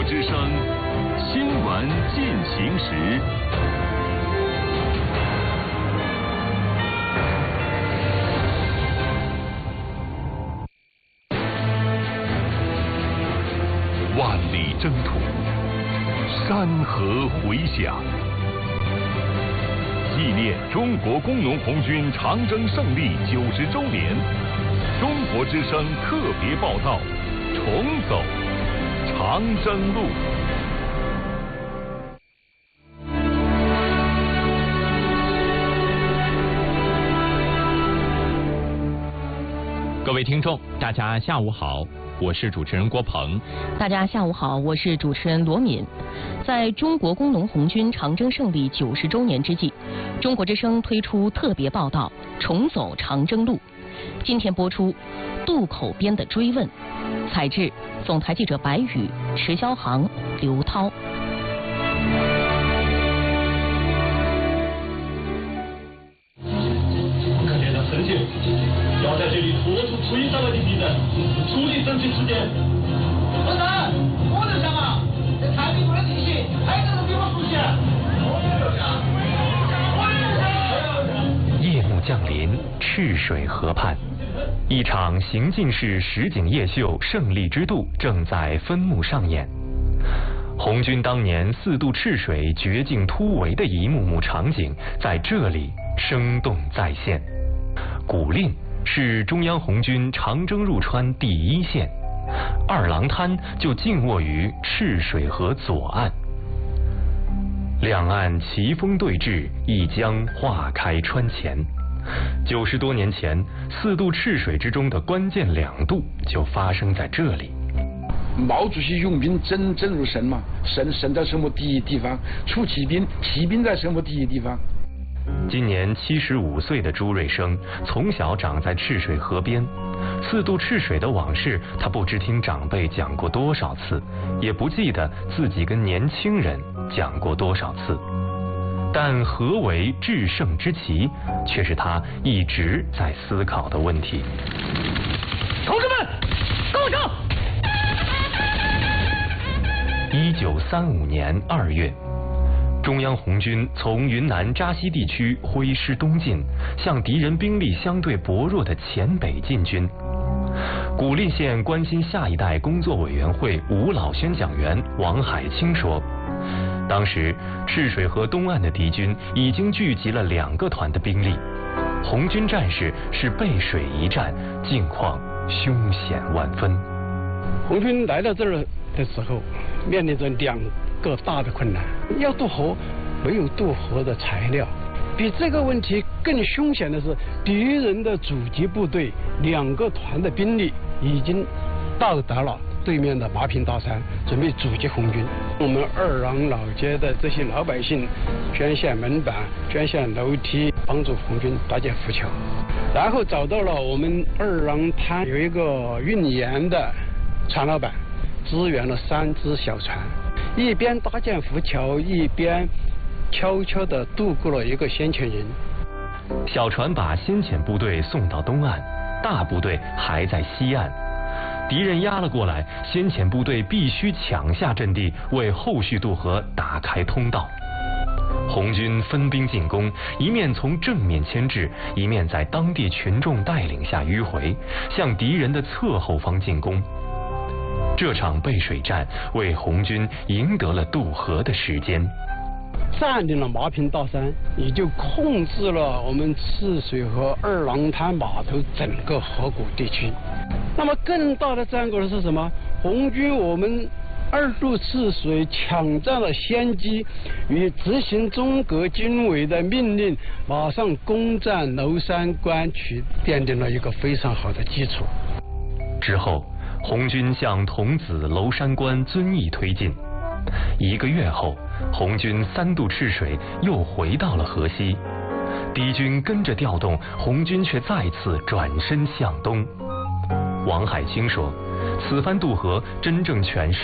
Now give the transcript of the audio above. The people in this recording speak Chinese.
之声新闻进行时。万里征途，山河回响。纪念中国工农红军长征胜利90周年，中国之声特别报道：重走长征路。 各位听众，大家下午好，我是主持人郭鹏。 大家下午好，我是主持人罗敏。在中国工农红军长征胜利90周年之际，中国之声推出特别报道《重走长征路》。今天播出《渡口边的追问》，采制总台记者白宇、石霄航、刘涛。 可怜的陈姐，要在这里拖出推上来的敌人，处理争取时间。老三，我就想啊，这太平路的地形，还有人比我熟悉。 夜幕降临，赤水河畔，一场行进式实景夜秀《胜利之渡》正在分幕上演。红军当年4渡赤水绝境突围的一幕幕场景在这里生动再现。古蔺是中央红军长征入川第1线，二郎滩就静卧于赤水河左岸。两岸奇峰对峙，一江化开川前。90多年前，4渡赤水之中的关键2渡就发生在这里。 毛主席用兵真如神嘛，神在什么第一地方，出骑兵在什么第一地方。 今年75岁的朱瑞生从小长在赤水河边，4渡赤水的往事他不知听长辈讲过多少次，也不记得自己跟年轻人讲过多少次，但何为制胜之旗，却是他一直在思考的问题。 同志们，跟我上 ！1935年2月，中央红军从云南扎西地区挥师东进，向敌人兵力相对薄弱的黔北进军。古蔺县关心下一代工作委员会吴老宣讲员王海清说，当时赤水河东岸的敌军已经聚集了2个团的兵力，红军战士是背水一战，境况凶险万分。 红军来到这儿的时候，面临着2个大的困难，要渡河，没有渡河的材料。比这个问题更凶险的是，敌人的阻击部队2个团的兵力已经到达了对面的麻坪大山，准备阻击红军。我们二郎老街的这些老百姓捐献门板、捐献楼梯，帮助红军搭建浮桥。然后找到了我们二郎滩有一个运盐的船老板，支援了3只小船，一边搭建浮桥，一边悄悄地渡过了一个先遣营。 小船把先遣部队送到东岸，大部队还在西岸。敌人压了过来，先遣部队必须抢下阵地，为后续渡河打开通道。红军分兵进攻，一面从正面牵制，一面在当地群众带领下迂回，向敌人的侧后方进攻。这场背水战为红军赢得了渡河的时间。 占领了麻坪大山，也就控制了我们赤水河二郎滩码头整个河谷地区。那么更大的战果是什么？红军我们2渡赤水抢占了先机，与执行中革军委的命令，马上攻占娄山关区，奠定了一个非常好的基础。 之后，红军向桐梓、娄山关遵义推进。1个月后，红军3渡赤水又回到了河西，敌军跟着调动，红军却再次转身向东。王海清说，此番渡河真正诠释